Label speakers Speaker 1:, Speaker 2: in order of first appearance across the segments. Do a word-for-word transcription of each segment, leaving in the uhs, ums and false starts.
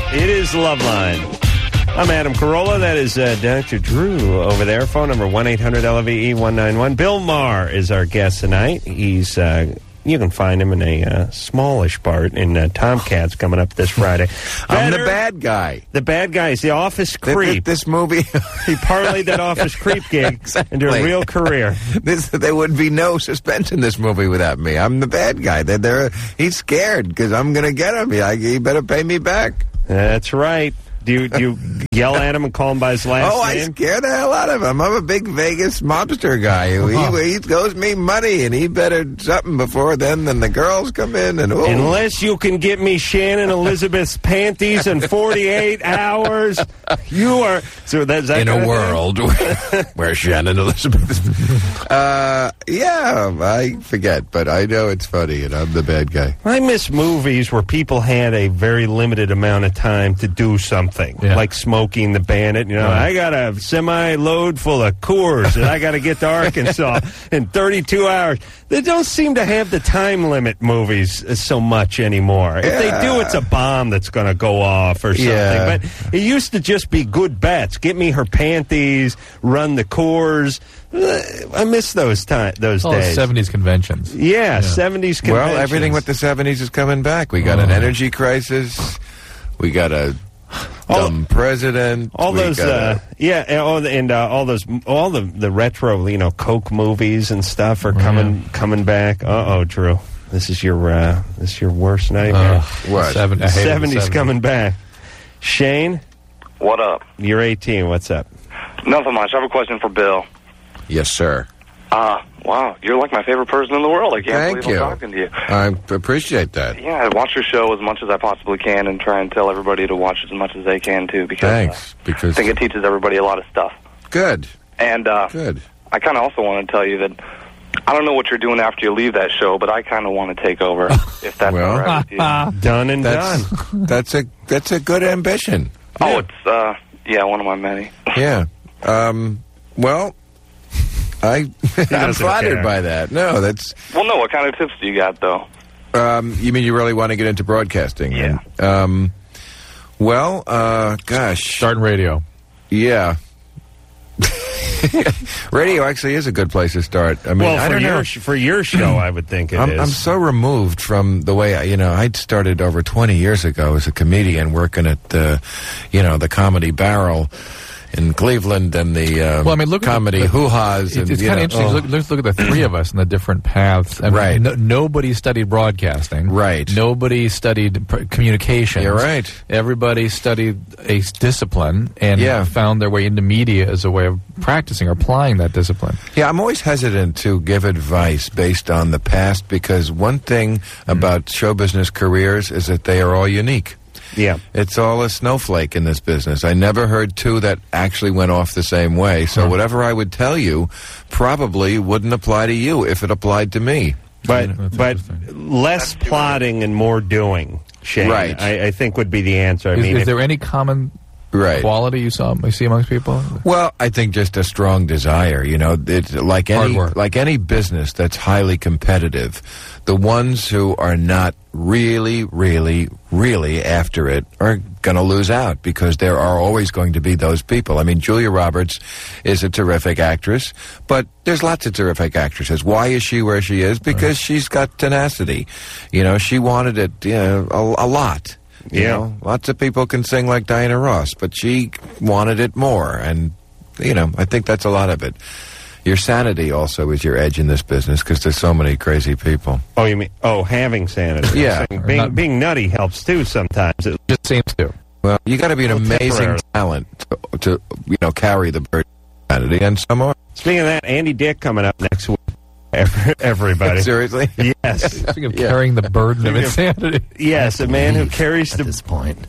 Speaker 1: It is Loveline. I'm Adam Carolla. That is uh, Doctor Drew over there. Phone number one eight hundred L V E one nine one. Bill Maher is our guest tonight. He's uh, you can find him in a uh, smallish part in uh, Tomcats coming up this Friday.
Speaker 2: I'm the bad guy.
Speaker 1: The bad guy is the office creep.
Speaker 2: This, this movie,
Speaker 1: he parlayed that office creep gig
Speaker 2: exactly.
Speaker 1: into a real career.
Speaker 2: This, there would be no suspense in this movie without me. I'm the bad guy. They're, they're, he's scared because I'm going to get him. He, he better pay me back.
Speaker 1: That's right. Do you, do you yell at him and call him by his last
Speaker 2: oh,
Speaker 1: name?
Speaker 2: I scare the hell out of him. I'm a big Vegas mobster guy. He, he owes me money, and he better something before then. Then the girls come in, and oh.
Speaker 1: Unless you can get me Shannon Elizabeth's panties in forty-eight hours, you are. So that's that
Speaker 2: in a world where, where Shannon Elizabeth. Is, uh, yeah, I forget, but I know it's funny, and I'm the bad guy.
Speaker 1: I miss movies where people had a very limited amount of time to do something. Yeah. Like Smoking the Bandit. You know, right. I got a semi-load full of Coors and I got to get to Arkansas in thirty-two hours. They don't seem to have the time limit movies so much anymore. Yeah. If they do, it's a bomb that's going to go off or something. Yeah. But it used to just be good bets. Get me her panties, run the Coors. I miss those time, those
Speaker 3: oh,
Speaker 1: days.
Speaker 3: seventies conventions.
Speaker 1: Yeah, yeah, seventies conventions.
Speaker 2: Well, everything with the seventies is coming back. We got oh. an energy crisis. We got a dumb president.
Speaker 1: All
Speaker 2: we
Speaker 1: those, uh, yeah, and, all the, and uh, all those, all the the retro, you know, Coke movies and stuff are coming yeah. coming back. Uh oh, Drew, this is your uh, this is your worst nightmare.
Speaker 2: Uh, what?
Speaker 1: Seven, the seventies coming back. Shane,
Speaker 4: what up?
Speaker 1: You're eighteen. What's up?
Speaker 4: Nothing much. I have a question for Bill.
Speaker 2: Yes, sir.
Speaker 4: Uh, wow, you're like my favorite person in the world. I can't
Speaker 2: Thank
Speaker 4: believe
Speaker 2: you.
Speaker 4: I'm talking to you.
Speaker 2: I appreciate that.
Speaker 4: Yeah, I watch your show as much as I possibly can and try and tell everybody to watch as much as they can, too. Because,
Speaker 2: Thanks.
Speaker 4: Uh,
Speaker 2: because
Speaker 4: I think it teaches everybody a lot of stuff.
Speaker 2: Good.
Speaker 4: And uh,
Speaker 2: Good.
Speaker 4: I kind of also want to tell you that I don't know what you're doing after you leave that show, but I kind of want to take over, if that's
Speaker 2: well,
Speaker 4: all right with you.
Speaker 1: Done and
Speaker 2: that's,
Speaker 1: done.
Speaker 2: That's a, that's a good ambition.
Speaker 4: Oh,
Speaker 2: yeah.
Speaker 4: it's, uh, yeah, one of my many.
Speaker 2: Yeah. Um, well... I, I'm flattered care. by that. No, that's...
Speaker 4: Well, no, what kind of tips do you got, though?
Speaker 2: Um, you mean you really want to get into broadcasting?
Speaker 4: Yeah.
Speaker 2: And, um, well, uh, gosh.
Speaker 3: Start in radio.
Speaker 2: Yeah. Radio actually is a good place to start. I mean,
Speaker 1: well,
Speaker 2: I
Speaker 1: for
Speaker 2: don't
Speaker 1: your
Speaker 2: know.
Speaker 1: Sh- for your show, I would think it
Speaker 2: I'm,
Speaker 1: is.
Speaker 2: I'm so removed from the way I, you know, I started over twenty years ago as a comedian working at the, you know, the Comedy Barrel in Cleveland and the um,
Speaker 3: well, I mean, look
Speaker 2: comedy
Speaker 3: at the,
Speaker 2: hoo-has.
Speaker 3: It's,
Speaker 2: and,
Speaker 3: it's kind of interesting. Oh. Look, let's look at the three of us and the different paths. I mean,
Speaker 2: right.
Speaker 3: No, nobody studied broadcasting.
Speaker 2: Right.
Speaker 3: Nobody studied pr- communications.
Speaker 2: You're right.
Speaker 3: Everybody studied a discipline and
Speaker 2: yeah.
Speaker 3: found their way into media as a way of practicing or applying that discipline.
Speaker 2: Yeah, I'm always hesitant to give advice based on the past because one thing mm. about show business careers is that they are all unique.
Speaker 1: Yeah.
Speaker 2: It's all a snowflake in this business. I never heard two that actually went off the same way. So mm. whatever I would tell you probably wouldn't apply to you if it applied to me.
Speaker 1: But yeah, but less plotting and more doing, Shane.
Speaker 2: Right.
Speaker 1: I, I think would be the answer. I
Speaker 3: is,
Speaker 1: mean,
Speaker 3: is
Speaker 1: if,
Speaker 3: there any common
Speaker 2: right.
Speaker 3: quality you saw you see amongst people?
Speaker 2: Well, I think just a strong desire. You know, it's like any like any business that's highly competitive. The ones who are not really, really, really after it are going to lose out because there are always going to be those people. I mean, Julia Roberts is a terrific actress, but there's lots of terrific actresses. Why is she where she is? Because right. she's got tenacity. You know, she wanted it you know, a, a lot. You
Speaker 1: yeah.
Speaker 2: know, lots of people can sing like Diana Ross, but she wanted it more. And, you know, I think that's a lot of it. Your sanity also is your edge in this business because there's so many crazy people.
Speaker 1: Oh, you mean, oh, having sanity.
Speaker 2: Yeah.
Speaker 1: Being, not, being nutty helps, too, sometimes. It
Speaker 3: just seems to.
Speaker 2: Well, you got to be an amazing talent to, to, you know, carry the burden of sanity, and some are.
Speaker 1: Speaking of that, Andy Dick coming up next week. Everybody.
Speaker 2: Seriously?
Speaker 1: Yes.
Speaker 3: Speaking of yeah. carrying the burden of insanity.
Speaker 1: Yes, a man who carries
Speaker 5: at
Speaker 1: the...
Speaker 5: this point.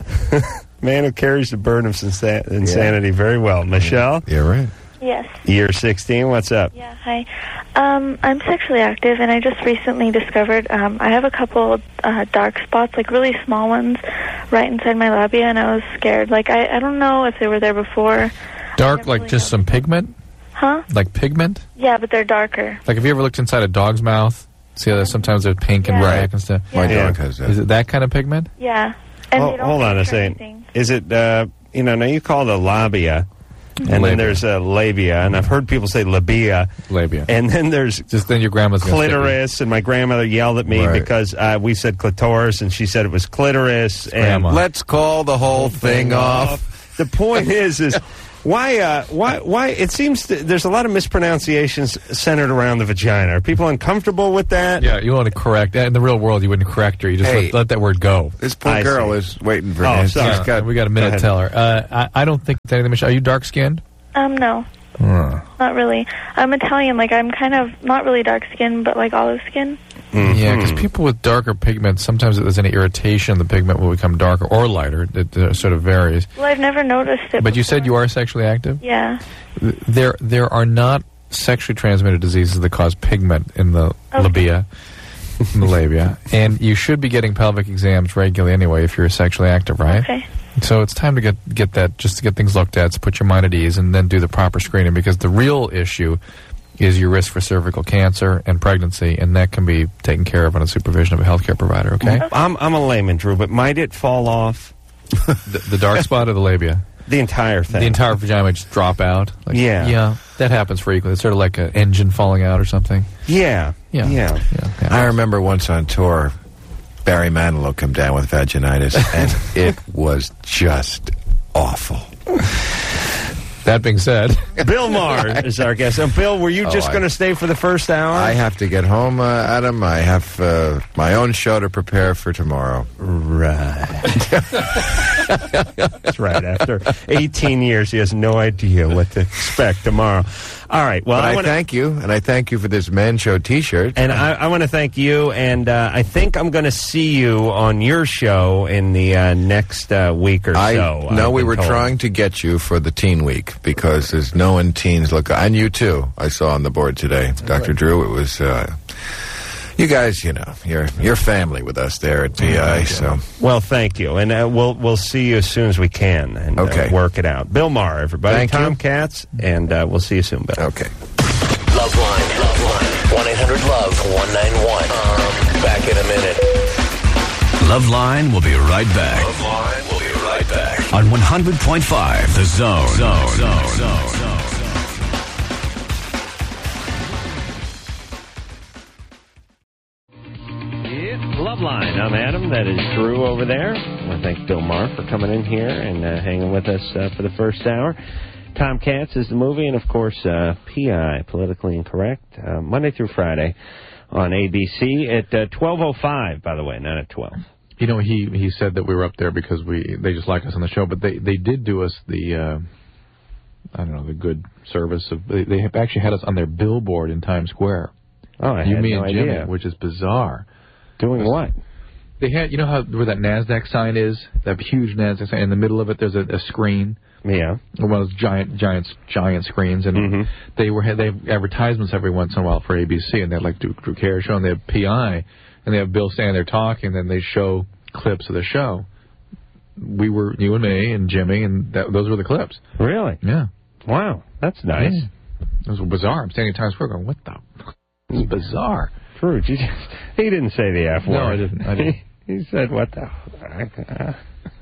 Speaker 1: man who carries the burden of insanity yeah. very well. Michelle?
Speaker 2: You're right.
Speaker 6: Yes.
Speaker 1: Year sixteen, what's up?
Speaker 6: Yeah, hi. Um, I'm sexually active, and I just recently discovered um, I have a couple uh, dark spots, like really small ones, right inside my labia, and I was scared. Like, I, I don't know if they were there before.
Speaker 3: Dark, like really just some pigment?
Speaker 6: Huh?
Speaker 3: Like pigment?
Speaker 6: Yeah, but they're darker.
Speaker 3: Like, have you ever looked inside a dog's mouth? See how sometimes they're pink and
Speaker 6: yeah.
Speaker 3: black and stuff?
Speaker 6: Yeah.
Speaker 2: My
Speaker 1: yeah.
Speaker 2: dog has that.
Speaker 3: Is it that kind of pigment?
Speaker 6: Yeah. And
Speaker 1: well,
Speaker 6: they don't
Speaker 1: hold on a
Speaker 6: picture
Speaker 1: second.
Speaker 6: anything.
Speaker 1: Is it, uh, you know, now you call it a labia, and
Speaker 3: labia.
Speaker 1: then there's a labia, and I've heard people say labia.
Speaker 3: Labia.
Speaker 1: And then there's
Speaker 3: just then your grandma's
Speaker 1: clitoris, and my grandmother yelled at me
Speaker 2: right.
Speaker 1: because uh, we said clitoris, and she said it was clitoris. And
Speaker 3: Grandma.
Speaker 2: Let's call the whole thing off.
Speaker 1: The point is, is why, uh, why, why? It seems th- there's a lot of mispronunciations centered around the vagina. Are people uncomfortable with that?
Speaker 3: Yeah, you want to correct that. In the real world, you wouldn't correct her. You just
Speaker 2: Hey.
Speaker 3: let, let that word go.
Speaker 2: This poor
Speaker 1: I
Speaker 2: girl
Speaker 1: see.
Speaker 2: is waiting for
Speaker 1: Oh,
Speaker 2: Nancy.
Speaker 1: sorry.
Speaker 2: She's got-
Speaker 3: we got a minute
Speaker 1: Go
Speaker 3: to tell her. Uh, I, I don't think it's anything, Michelle. Are you dark-skinned?
Speaker 6: Um, no,
Speaker 3: Uh.
Speaker 6: not really. I'm Italian. Like, I'm kind of not really dark skin, but like olive skin.
Speaker 1: Mm-hmm.
Speaker 3: Yeah, because people with darker pigment, sometimes if there's any irritation, the pigment will become darker or lighter. It, it sort of varies.
Speaker 6: Well, I've never noticed it.
Speaker 3: But you
Speaker 6: before.
Speaker 3: said you are sexually active?
Speaker 6: Yeah.
Speaker 3: There there are not sexually transmitted diseases that cause pigment in the
Speaker 6: Okay.
Speaker 3: labia, in the labia. And you should be getting pelvic exams regularly anyway if you're sexually active, right?
Speaker 6: Okay.
Speaker 3: So it's time to get get that, just to get things looked at, to put your mind at ease, and then do the proper screening, because the real issue is your risk for cervical cancer and pregnancy, and that can be taken care of under supervision of a healthcare provider, okay?
Speaker 1: I'm, I'm a layman, Drew, but might it fall off?
Speaker 3: the, the dark spot of the labia.
Speaker 1: The entire thing.
Speaker 3: The entire vagina might just drop out. Like,
Speaker 1: Yeah.
Speaker 3: Yeah, that happens frequently. It's sort of like an engine falling out or something.
Speaker 1: Yeah.
Speaker 3: Yeah.
Speaker 1: Yeah.
Speaker 3: Yeah, yeah.
Speaker 2: I remember once on tour, Barry Manilow came down with vaginitis, and it was just awful.
Speaker 3: That being said,
Speaker 1: Bill Maher is our guest. Uh, Bill, were you
Speaker 2: Oh,
Speaker 1: just
Speaker 2: I-
Speaker 1: going to stay for the first hour?
Speaker 2: I have to get home, uh, Adam. I have uh, my own show to prepare for tomorrow.
Speaker 1: Right. That's right. After eighteen years, he has no idea what to expect tomorrow. All right. Well,
Speaker 2: But I,
Speaker 1: I, wanna,
Speaker 2: thank you, and I thank you for this Man Show T-shirt.
Speaker 1: and I, I want to thank you. And uh, I think I'm going to see you on your show in the uh, next uh, week or
Speaker 2: I
Speaker 1: so.
Speaker 2: know
Speaker 1: I've
Speaker 2: we
Speaker 1: been
Speaker 2: were
Speaker 1: told.
Speaker 2: trying to get you for the Teen Week because there's no one teens look, and you too. I saw on the board today, Doctor Drew. It was uh, you guys. You know, you're you're family with us there at P I. So
Speaker 1: Well, thank you, and uh, we'll we'll see you as soon as we can and
Speaker 2: Okay.
Speaker 1: uh, work it out. Bill Maher, everybody.
Speaker 2: Thank
Speaker 1: Tom
Speaker 2: you.
Speaker 1: Katz, and uh, we'll see you soon, Bill.
Speaker 2: okay.
Speaker 5: Loveline, Loveline, one eight hundred love one nine one. Um, back in a minute.
Speaker 7: Loveline will be right back.
Speaker 5: Loveline will be right back.
Speaker 7: On one hundred point five, The Zone. Zone. Zone. Zone.
Speaker 1: Loveline. I'm Adam. That is Drew over there. I want to thank Bill Maher for coming in here and uh, hanging with us uh, for the first hour. Tom Katz is the movie, and of course, uh, P I, Politically Incorrect, uh, Monday through Friday on A B C at uh, twelve oh five, by the way, not at twelve.
Speaker 3: you know, he he said that we were up there because we they just like us on the show, but they, they did do us the, uh, I don't know, the good service of, they, they have actually had us on their billboard in Times Square.
Speaker 1: Oh, I
Speaker 3: you,
Speaker 1: had
Speaker 3: me,
Speaker 1: no
Speaker 3: and Jimmy,
Speaker 1: idea.
Speaker 3: which is bizarre.
Speaker 1: Doing what?
Speaker 3: They had, you know how where that NASDAQ sign is? That huge NASDAQ sign. In the middle of it, there's a, a screen.
Speaker 1: Yeah.
Speaker 3: One of those giant, giant, giant screens. And
Speaker 1: Mhm.
Speaker 3: they were they have advertisements every once in a while for A B C. And they have like Drew, Drew Carey show, and they have P I. And they have Bill standing there talking, and then they show clips of the show. We were, you and me and Jimmy, and that, those were the clips.
Speaker 1: Really?
Speaker 3: Yeah.
Speaker 1: Wow. That's nice.
Speaker 3: Yeah. It was bizarre. I'm standing in Times Square going, what the? This is bizarre.
Speaker 1: True. He didn't say the F word.
Speaker 3: No, I didn't. I didn't.
Speaker 1: He said, what the fuck?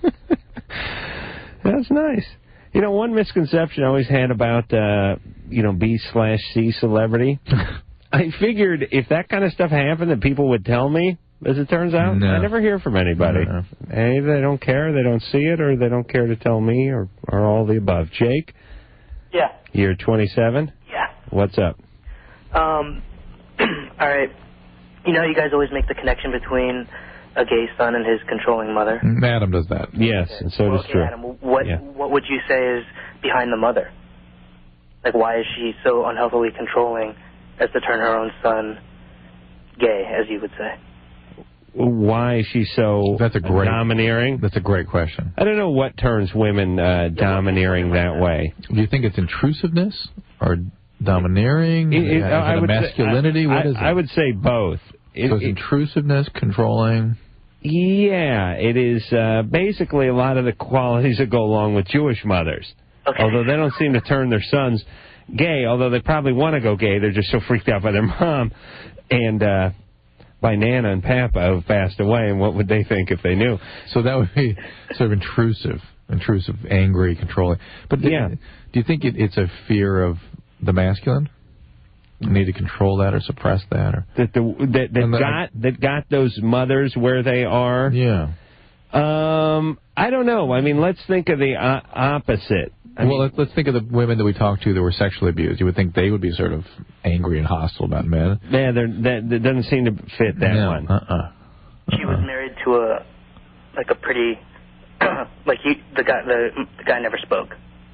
Speaker 1: That's nice. You know, one misconception I always had about, uh, you know, B slash C celebrity, I figured if that kind of stuff happened that people would tell me, as it turns out.
Speaker 3: No.
Speaker 1: I never hear from anybody.
Speaker 3: No.
Speaker 1: Either they don't care, they don't see it, or they don't care to tell me, or, or all the above. Jake?
Speaker 8: Yeah.
Speaker 1: You're twenty-seven?
Speaker 8: Yeah.
Speaker 1: What's up?
Speaker 8: Um, all right. You know, you guys always make the connection between a gay son and his controlling mother.
Speaker 3: Adam does that.
Speaker 1: Yes, and so does
Speaker 8: okay,
Speaker 1: Drew.
Speaker 8: Adam, what
Speaker 1: Yeah.
Speaker 8: what would you say is behind the mother? Like, why is she so unhealthily controlling as to turn her own son gay, as you would say?
Speaker 1: Why is she so
Speaker 3: That's a great-
Speaker 1: domineering?
Speaker 3: That's a great question.
Speaker 1: I don't know what turns women uh, domineering that way.
Speaker 3: Do you think it's intrusiveness or domineering?
Speaker 1: It- it-
Speaker 3: Is it
Speaker 1: I
Speaker 3: a
Speaker 1: would say-
Speaker 3: masculinity?
Speaker 1: I,
Speaker 3: what is it?
Speaker 1: I would say both. It-
Speaker 3: so it's
Speaker 1: it-
Speaker 3: intrusiveness, controlling.
Speaker 1: yeah, it is uh, basically a lot of the qualities that go along with Jewish mothers.
Speaker 8: Okay.
Speaker 1: Although they don't seem to turn their sons gay, although they probably want to go gay, they're just so freaked out by their mom. And uh, by Nana and Papa who passed away, and what would they think if they knew?
Speaker 3: So that would be sort of intrusive, intrusive, angry, controlling. But
Speaker 1: yeah.
Speaker 3: do you think it, it's a fear of the masculine? You need to control that or suppress that, or
Speaker 1: that the that, that
Speaker 3: the,
Speaker 1: got that got those mothers where they are.
Speaker 3: Yeah.
Speaker 1: Um, I don't know. I mean, let's think of the uh, opposite. I
Speaker 3: well,
Speaker 1: mean,
Speaker 3: let's think of the women that we talked to that were sexually abused. You would think they would be sort of angry and hostile about men.
Speaker 1: Yeah, that, that doesn't seem to fit that
Speaker 3: no,
Speaker 1: one.
Speaker 3: Uh-uh. uh-uh.
Speaker 8: She was married to a like a pretty like he the guy the, the guy never spoke.